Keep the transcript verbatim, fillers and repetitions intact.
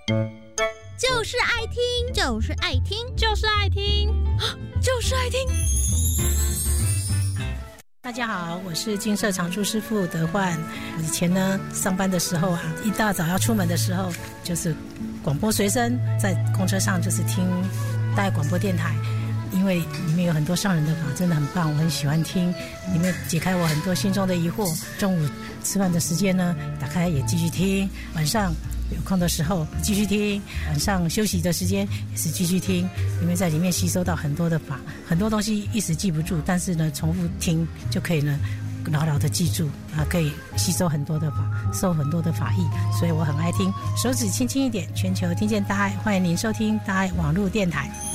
就是爱听， 就是爱听， 就是爱听， 就是爱听。 大家好，我是金色常驻师傅德焕。以前呢，上班的时候啊，一大早要出门的时候，就是广播随身，在公车上就是听大爱广播电台，因为里面有很多上人的法，真的很棒，我很喜欢听，里面解开我很多心中的疑惑。中午吃饭的时间呢，打开也继续听，晚上有空的时候继续听，晚上休息的时间也是继续听，因为在里面吸收到很多的法，很多东西一时记不住，但是呢重复听就可以呢牢牢的记住啊，可以吸收很多的法，受很多的法益，所以我很爱听。手指轻轻一点，全球听见大爱，欢迎您收听大爱网络电台。